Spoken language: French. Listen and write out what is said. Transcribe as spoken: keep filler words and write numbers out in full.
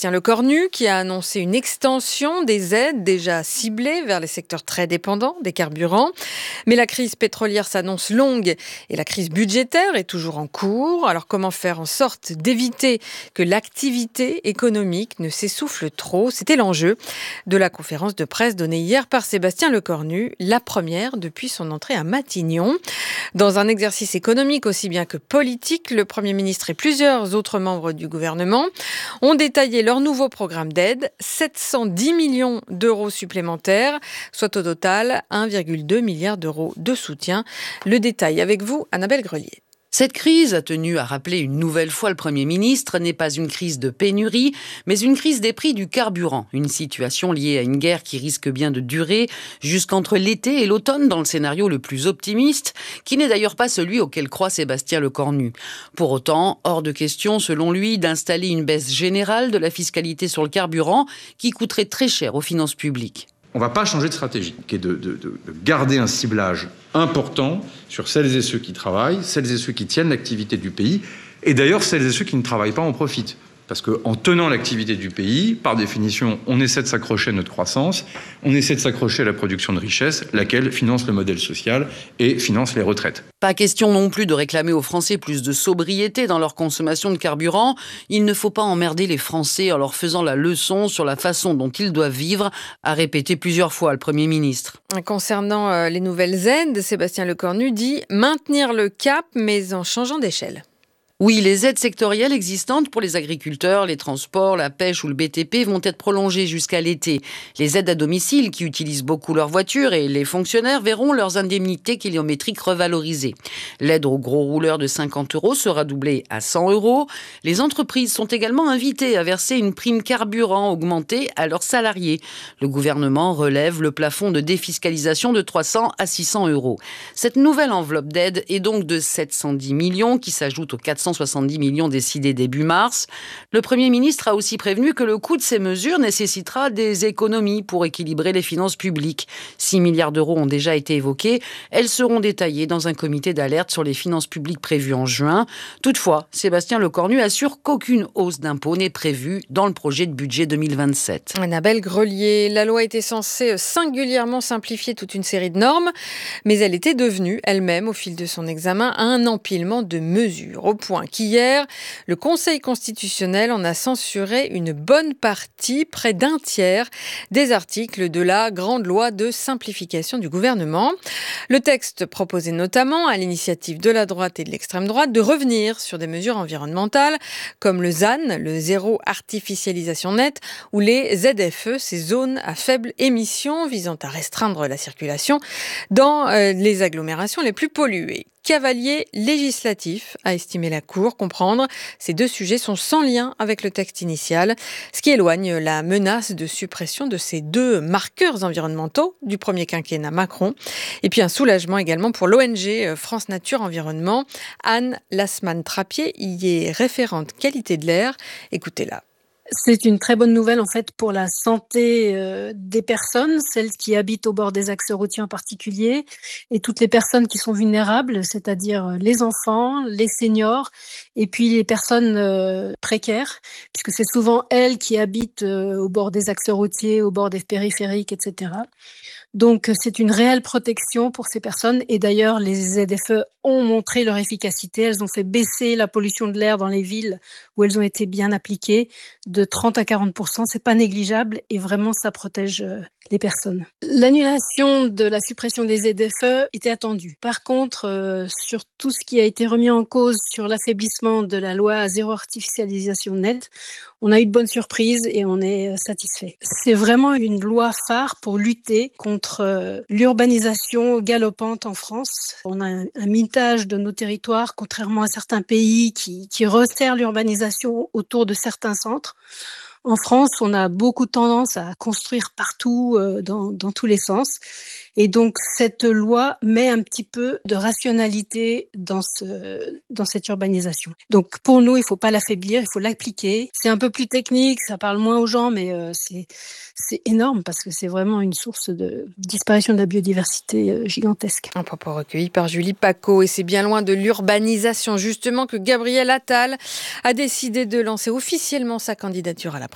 Sébastien Lecornu qui a annoncé une extension des aides déjà ciblées vers les secteurs très dépendants des carburants. Mais la crise pétrolière s'annonce longue et la crise budgétaire est toujours en cours. Alors comment faire en sorte d'éviter que l'activité économique ne s'essouffle trop ? C'était l'enjeu de la conférence de presse donnée hier par Sébastien Lecornu, la première depuis son entrée à Matignon. Dans un exercice économique aussi bien que politique, le Premier ministre et plusieurs autres membres du gouvernement ont détaillé leur nouveau programme d'aide, sept cent dix millions d'euros supplémentaires, soit au total un virgule deux milliard d'euros de soutien. Le détail avec vous, Annabelle Grelier. Cette crise, a tenu à rappeler une nouvelle fois le Premier ministre, n'est pas une crise de pénurie, mais une crise des prix du carburant. Une situation liée à une guerre qui risque bien de durer jusqu'entre l'été et l'automne dans le scénario le plus optimiste, qui n'est d'ailleurs pas celui auquel croit Sébastien Lecornu. Pour autant, hors de question, selon lui, d'installer une baisse générale de la fiscalité sur le carburant qui coûterait très cher aux finances publiques. On ne va pas changer de stratégie, qui est de, de, de garder un ciblage important sur celles et ceux qui travaillent, celles et ceux qui tiennent l'activité du pays, et d'ailleurs celles et ceux qui ne travaillent pas en profitent. Parce qu'en tenant l'activité du pays, par définition, on essaie de s'accrocher à notre croissance, on essaie de s'accrocher à la production de richesse, laquelle finance le modèle social et finance les retraites. Pas question non plus de réclamer aux Français plus de sobriété dans leur consommation de carburant. Il ne faut pas emmerder les Français en leur faisant la leçon sur la façon dont ils doivent vivre, a répété plusieurs fois le Premier ministre. Concernant euh, les nouvelles aides, Sébastien Lecornu dit maintenir le cap, mais en changeant d'échelle. Oui, les aides sectorielles existantes pour les agriculteurs, les transports, la pêche ou le B T P vont être prolongées jusqu'à l'été. Les aides à domicile, qui utilisent beaucoup leur voiture, et les fonctionnaires verront leurs indemnités kilométriques revalorisées. L'aide aux gros rouleurs de cinquante euros sera doublée à cent euros. Les entreprises sont également invitées à verser une prime carburant augmentée à leurs salariés. Le gouvernement relève le plafond de défiscalisation de trois cents à six cents euros. Cette nouvelle enveloppe d'aide est donc de sept cent dix millions qui s'ajoute aux quatre cent soixante-dix millions décidés début mars. Le Premier ministre a aussi prévenu que le coût de ces mesures nécessitera des économies pour équilibrer les finances publiques. six milliards d'euros ont déjà été évoqués. Elles seront détaillées dans un comité d'alerte sur les finances publiques prévu en juin. Toutefois, Sébastien Lecornu assure qu'aucune hausse d'impôts n'est prévue dans le projet de budget deux mille vingt-sept. Annabelle Grelier, la loi était censée singulièrement simplifier toute une série de normes, mais elle était devenue elle-même, au fil de son examen, un empilement de mesures. Au point qu'hier, le Conseil constitutionnel en a censuré une bonne partie, près d'un tiers, des articles de la grande loi de simplification du gouvernement. Le texte proposait notamment, à l'initiative de la droite et de l'extrême droite, de revenir sur des mesures environnementales comme le Z A N, le zéro artificialisation nette, ou les Z F E, ces zones à faible émission visant à restreindre la circulation dans euh, les agglomérations les plus polluées. Cavalier législatif, a estimé la Cour. Comprendre, ces deux sujets sont sans lien avec le texte initial, ce qui éloigne la menace de suppression de ces deux marqueurs environnementaux du premier quinquennat Macron. Et puis un soulagement également pour l'O N G France Nature Environnement. Anne Lasman-Trappier y est référente qualité de l'air. Écoutez-la. C'est une très bonne nouvelle en fait pour la santé euh, des personnes, celles qui habitent au bord des axes routiers en particulier, et toutes les personnes qui sont vulnérables, c'est-à-dire les enfants, les seniors, et puis les personnes euh, précaires, puisque c'est souvent elles qui habitent euh, au bord des axes routiers, au bord des périphériques, et cetera. Donc c'est une réelle protection pour ces personnes, et d'ailleurs les Z F E ont montré leur efficacité. Elles ont fait baisser la pollution de l'air dans les villes où elles ont été bien appliquées de trente à quarante pour cent. C'est pas négligeable et vraiment ça protège les personnes. L'annulation de la suppression des Z F E était attendue. Par contre, euh, sur tout ce qui a été remis en cause sur l'affaiblissement de la loi à zéro artificialisation nette, on a eu de bonnes surprises et on est satisfait. C'est vraiment une loi phare pour lutter contre euh, l'urbanisation galopante en France. On a un, un mitage de nos territoires, contrairement à certains pays qui, qui resserrent l'urbanisation autour de certains centres. En France, on a beaucoup de tendance à construire partout, euh, dans, dans tous les sens. Et donc, cette loi met un petit peu de rationalité dans, ce, dans cette urbanisation. Donc, pour nous, il ne faut pas l'affaiblir, il faut l'appliquer. C'est un peu plus technique, ça parle moins aux gens, mais euh, c'est, c'est énorme parce que c'est vraiment une source de disparition de la biodiversité euh, gigantesque. Un propos recueilli par Julie Pacaud. Et c'est bien loin de l'urbanisation, justement, que Gabriel Attal a décidé de lancer officiellement sa candidature à la